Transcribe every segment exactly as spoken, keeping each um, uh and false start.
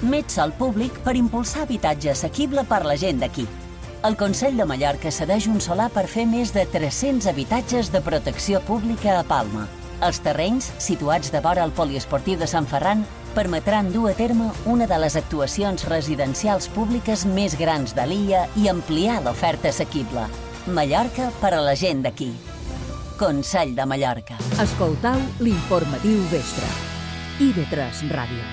Més sòl públic per impulsar habitatge assequible per la gent d'aquí. El Consell de Mallorca cedeix un solar per fer més de tres-cents habitatges de protecció pública a Palma. Els terrenys, situats de vora el poliesportiu de Sant Ferran, permetran dur a terme una de les actuacions residencials públiques més grans de l'illa i ampliar l'oferta assequible. Mallorca per a la gent d'aquí. Consell de Mallorca. Escoltau l'informatiu vespre. I V tres Ràdio.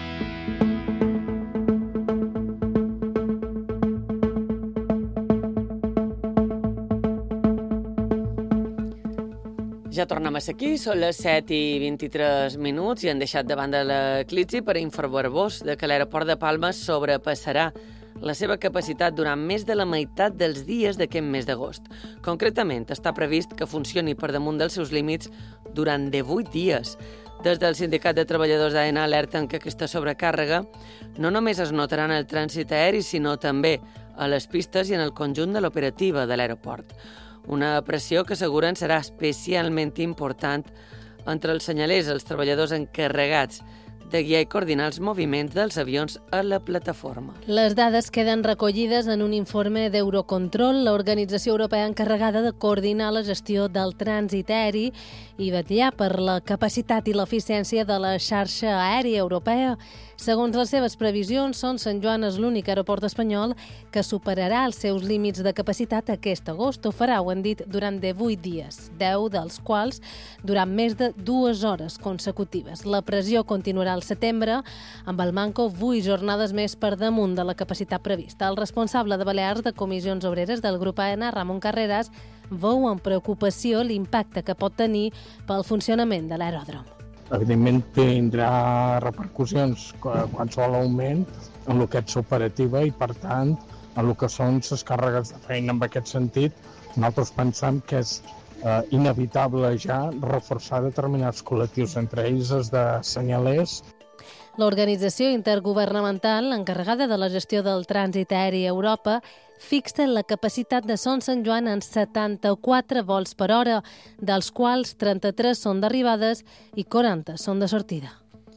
Ja tornem a ser aquí, són les set i vint-i-tres minuts i han deixat de banda l'eclipsi per informar-vos de que l'aeroport de Palma sobrepassarà la seva capacitat durant més de la meitat dels dies d'aquest mes d'agost. Concretament, està previst que funcioni per damunt dels seus límits durant divuit dies. Des del Sindicat de Treballadors d'AENA alerten que aquesta sobrecàrrega no només es notarà en el trànsit aeri, sinó també a les pistes i en el conjunt de l'operativa de l'aeroport. Una pressió que asseguren serà especialment important entre els senyalers, els treballadors encarregats de guiar i coordinar els moviments dels avions a la plataforma. Les dades queden recollides en un informe d'Eurocontrol, l'organització europea encarregada de coordinar la gestió del trànsit aeri i vetllar per la capacitat i l'eficiència de la xarxa aèria europea. Segons les seves previsions, Son Sant Joan és l'únic aeroport espanyol que superarà els seus límits de capacitat aquest agost. Ho farà, ho han dit, durant divuit dies, deu dels quals durant més de dues hores consecutives. La pressió continuarà al setembre, amb el manco vuit jornades més per damunt de la capacitat prevista. El responsable de Balears de Comissions Obreres del grup AENA, Ramon Carreras, veu amb preocupació l'impacte que pot tenir pel funcionament de l'aeròdrom. Evidentment tindrà repercussions qualsevol augment en el que és operativa i, per tant, en el que són les càrregues de feina. En aquest sentit, nosaltres pensem que és eh, inevitable ja reforçar determinats col·lectius, entre ells els de senyalers. L'organització intergovernamental encarregada de la gestió del trànsit aeri a Europa fixa la capacitat de Son Sant Joan en setanta-quatre vols per hora, dels quals trenta-tres són d'arribades i quaranta són de sortida.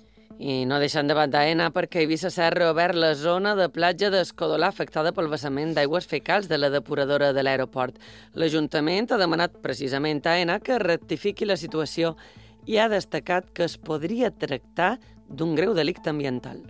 I no deixant de banda AENA perquè Eivissa s'ha reobert la zona de platja d'Escodolà afectada pel vessament d'aigües fecals de la depuradora de l'aeroport. L'Ajuntament ha demanat precisament a AENA que rectifiqui la situació i ha destacat que es podria tractar d'un greu delicte ambiental.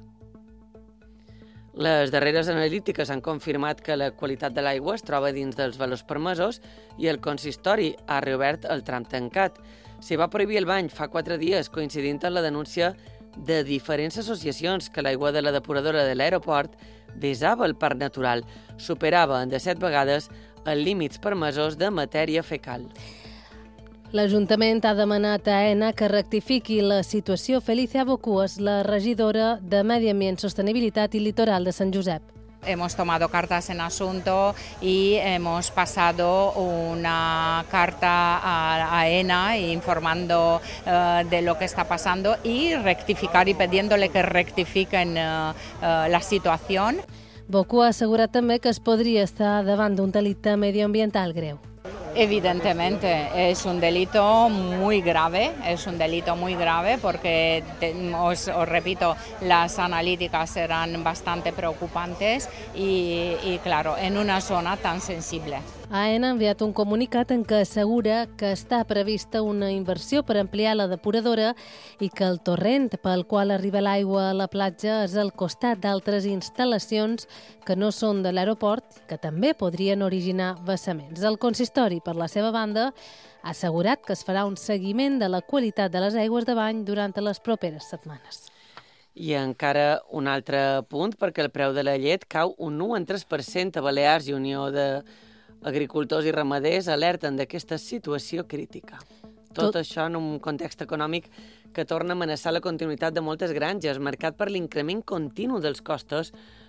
Les darreres analítiques han confirmat que la qualitat de l'aigua es troba dins dels valors permesos i el consistori ha reobert el tram tancat. S'hi va prohibir el bany fa quatre dies, coincidint amb la denúncia de diferents associacions que l'aigua de la depuradora de l'aeroport vessava el parc natural, superava en de set vegades els límits permesos de matèria fecal. L'Ajuntament ha demanat a AENA que rectifiqui la situació. Felicia Bocuas, la regidora de Medi Ambient, Sostenibilitat y Litoral de Sant Josep. Hemos tomado cartas en asunto y hemos pasado una carta a AENA informando uh, de lo que está pasando y rectificar y pidiéndole que rectifiquen uh, uh, la situación. Bocu ha assegurat també que es podria estar davant d'un delicte medioambiental greu. Evidentemente, es un delito muy grave, es un delito muy grave porque, te, os, os repito, las analíticas serán bastante preocupantes y, y, claro, en una zona tan sensible. AENA ha enviat un comunicat en què assegura que està prevista una inversió per ampliar la depuradora i que el torrent pel qual arriba l'aigua a la platja és al costat d'altres instal·lacions que no són de l'aeroport, que també podrien originar vessaments. El consistori, per la seva banda, ha assegurat que es farà un seguiment de la qualitat de les aigües de bany durant les properes setmanes. I encara un altre punt, perquè el preu de la llet cau un u coma tres per cent a Balears i Unió de Agricultors i ramaders alerten d'aquesta situació crítica. Tot, Tot això en un context econòmic que torna a amenaçar la continuïtat de moltes granges, marcat per l'increment continu dels costos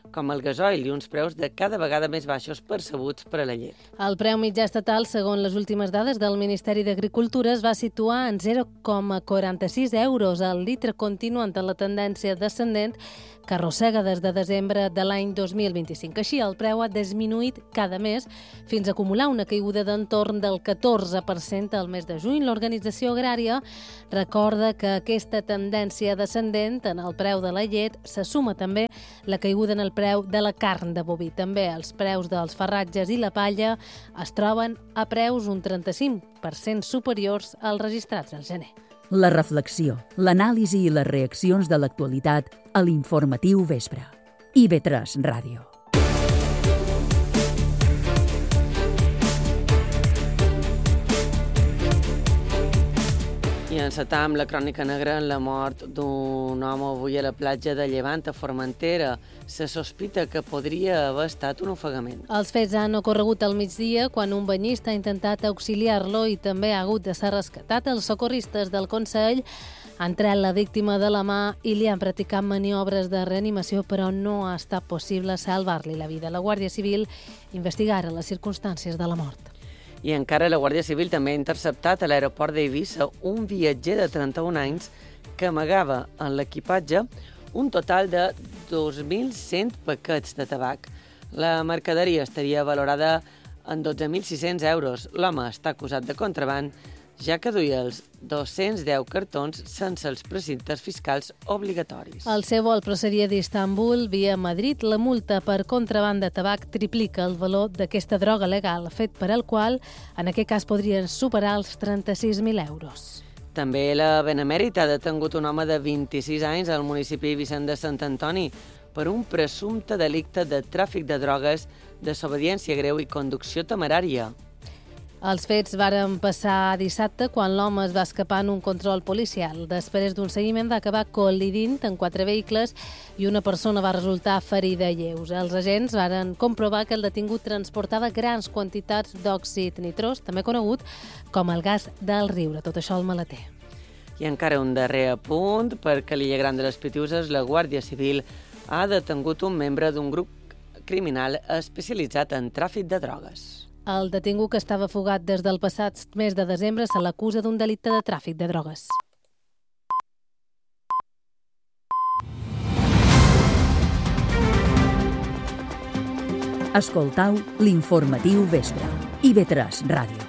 com el gasoil i uns preus de cada vegada més baixos percebuts per a la llet. El preu mitjà estatal, segons les últimes dades del Ministeri d'Agricultura, es va situar en zero coma quaranta-sis euros al litre, continuant en la tendència descendent que arrossega des de desembre de l'any dos mil vint-i-cinc. Així, el preu ha disminuït cada mes fins a acumular una caiguda d'entorn del catorze per cent al mes de juny. L'Organització Agrària recorda que aquesta tendència descendent en el preu de la llet se suma també la caiguda en el preu de la carn de boví. També els preus dels farratges i la palla es troben a preus un trenta-cinc per cent superiors als registrats al gener. La reflexió, l'anàlisi i les reaccions de l'actualitat a l'Informatiu Vespre. I ve tres Ràdio. I encetam la crònica negra en la mort d'un home avui a la platja de Llevant, a Formentera. Se sospita que podria haver estat un ofegament. Els fets han ocorregut al migdia quan un banyista ha intentat auxiliar-lo i també ha hagut de ser rescatat. Els socorristes del Consell han tret la víctima de la mà i li han practicat maniobres de reanimació, però no ha estat possible salvar-li la vida. La Guàrdia Civil investigarà les circumstàncies de la mort. I encara la Guàrdia Civil també ha interceptat a l'aeroport d'Eivissa un viatger de trenta-un anys que amagava en l'equipatge un total de dos mil cent paquets de tabac. La mercaderia estaria valorada en dotze mil sis-cents euros. L'home està acusat de contraban, ja que duia els dos-cents deu cartons sense els precintes fiscals obligatoris. El seu vol procedia d'Istanbul via Madrid. La multa per contraban de tabac triplica el valor d'aquesta droga legal, fet per al qual, en aquest cas, podrien superar els trenta-sis mil euros. També la Benemèrit ha detengut un home de vint-i-sis anys al municipi Vicent de Sant Antoni per un presumpte delicte de tràfic de drogues, desobediència greu i conducció temerària. Els fets varen passar dissabte quan l'home es va escapar en un control policial. Després d'un seguiment va acabar col·lidint en quatre vehicles i una persona va resultar ferida lleus. Els agents varen comprovar que el detingut transportava grans quantitats d'òxid nitrós, també conegut com el gas del riure. Tot això al maleter. I encara un darrer apunt, perquè a l'illa Gran de les Pitiuses la Guàrdia Civil ha detengut un membre d'un grup criminal especialitzat en tràfic de drogues. El detingut, que estava fugat des del passat mes de desembre, se l'acusa d'un delicte de tràfic de drogues. Escoltau l'Informatiu Vespre. I ve tres Ràdio.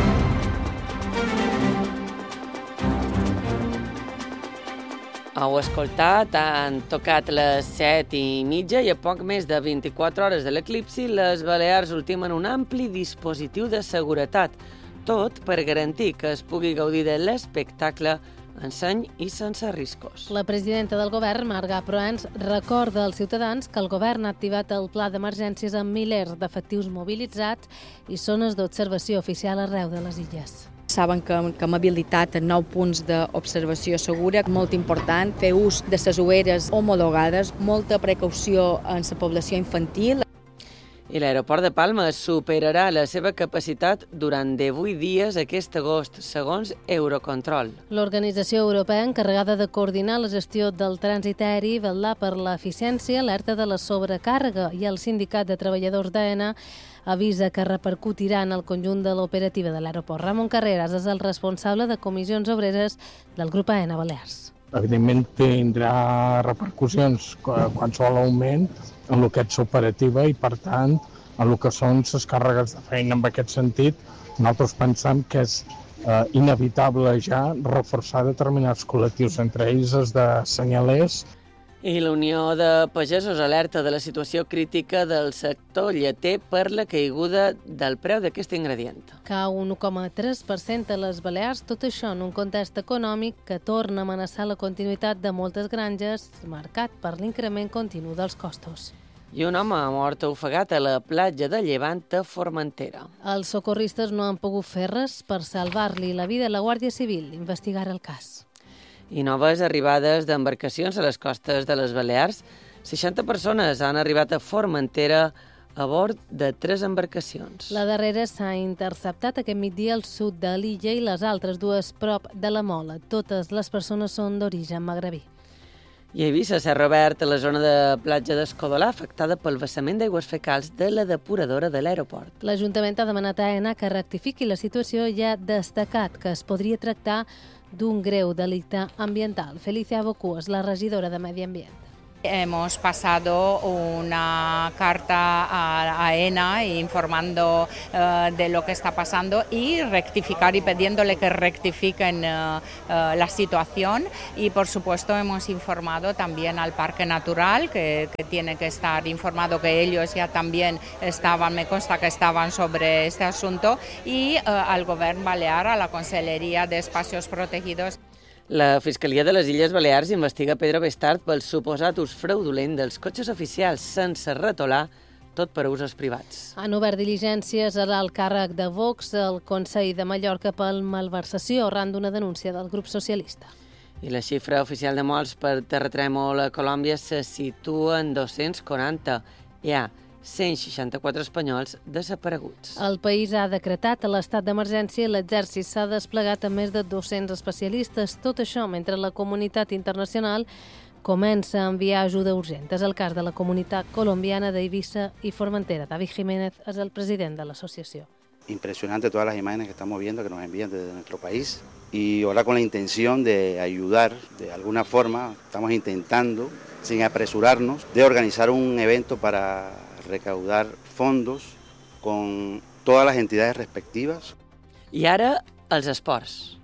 Heu escoltat, han tocat les set i mitja i a poc més de vint-i-quatre hores de l'eclipsi les Balears ultimen un ampli dispositiu de seguretat, tot per garantir que es pugui gaudir de l'espectacle en seny i sense riscos. La presidenta del govern, Marga Proens, recorda als ciutadans que el govern ha activat el pla d'emergències amb milers d'efectius mobilitzats i zones d'observació oficial arreu de les illes. Saben que, que hem habilitat nou punts d'observació segura, molt important, fer ús de les ulleres homologades, molta precaució en la població infantil. I l'aeroport de Palma superarà la seva capacitat durant divuit dies aquest agost, segons Eurocontrol. L'organització europea encarregada de coordinar la gestió del trànsit aeri vetllà per l'eficiència, alerta de la sobrecàrrega, i el sindicat de treballadors d'AENA avisa que repercutirà en el conjunt de l'operativa de l'aeroport. Ramon Carreras és el responsable de comissions obreres del grup AENA Balears. Evidentment tindrà repercussions qualsevol augment en el que és operativa i, per tant, en el que són les càrregues de feina. En aquest sentit, nosaltres pensem que és eh, inevitable ja reforçar determinats col·lectius, entre ells els de senyalers. I la Unió de Pagesos alerta de la situació crítica del sector lleter per la caiguda del preu d'aquest ingredient. Cau un u coma tres per cent a les Balears, tot això en un context econòmic que torna a amenaçar la continuïtat de moltes granges, marcat per l'increment continu dels costos. I un home ha mort ofegat a la platja de Llevant a Formentera. Els socorristes no han pogut fer res per salvar-li la vida. La Guàrdia Civil investigarà el cas. I noves arribades d'embarcacions a les costes de les Balears. seixanta persones han arribat a Formentera a bord de tres embarcacions. La darrera s'ha interceptat aquest migdia al sud de l'illa i les altres dues prop de la Mola. Totes les persones són d'origen magrebí. I a Eivissa s'ha reobert la zona de platja d'Escodolà, afectada pel vessament d'aigües fecals de la depuradora de l'aeroport. L'Ajuntament ha demanat a AENA que rectifiqui la situació i ha destacat que es podria tractar d'un greu delicte ambiental. Felicia Bocú és la regidora de Medi Ambient. Hemos pasado una carta a AENA informando uh, de lo que está pasando y rectificar y pidiéndole que rectifiquen uh, uh, la situación, y por supuesto hemos informado también al Parque Natural que, que tiene que estar informado, que ellos ya también estaban, me consta que estaban sobre este asunto, y uh, al Govern Balear, a la Conselleria de Espacios Protegidos. La Fiscalia de les Illes Balears investiga Pedro Bestart pel suposat ús fraudulent dels cotxes oficials sense retolar, tot per usos privats. Han obert diligències a l'alt càrrec de Vox al Consell de Mallorca per malversació arran d'una denúncia del grup socialista. I la xifra oficial de morts per terratrèmol a Colòmbia se situa en dos-cents quaranta. Hi ha cent seixanta-quatre espanyols desapareguts. El país ha decretat l'estat d'emergència i l'exèrcit s'ha desplegat amb més de dos-cents especialistes. Tot això mentre la comunitat internacional comença a enviar ajuda urgent. És el cas de la comunitat colombiana d'Eivissa i Formentera. David Jiménez és el president de l'associació. Impresionante todas las imágenes que estamos viendo que nos envían desde nuestro país, y ahora con la intención de ayudar de alguna forma, estamos intentando, sin apresurarnos, de organizar un evento para recaudar fondos con todas las entidades respectivas. I ara, els esports.